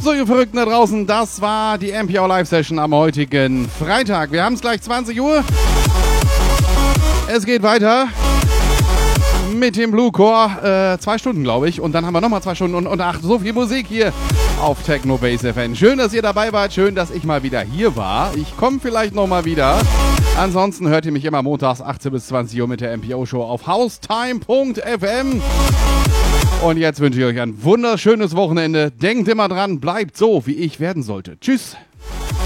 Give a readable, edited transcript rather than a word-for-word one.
So, ihr Verrückten da draußen, das war die MPO Live Session am heutigen Freitag. Wir haben es gleich 20 Uhr. Es geht weiter mit dem Blue Core. 2 Stunden, glaube ich. Und dann haben wir nochmal 2 Stunden und so viel Musik hier auf Techno Base FM. Schön, dass ihr dabei wart. Schön, dass ich mal wieder hier war. Ich komme vielleicht nochmal wieder. Ansonsten hört ihr mich immer montags 18 bis 20 Uhr mit der MPO Show auf haustime.fm. Und jetzt wünsche ich euch ein wunderschönes Wochenende. Denkt immer dran, bleibt so, wie ich werden sollte. Tschüss.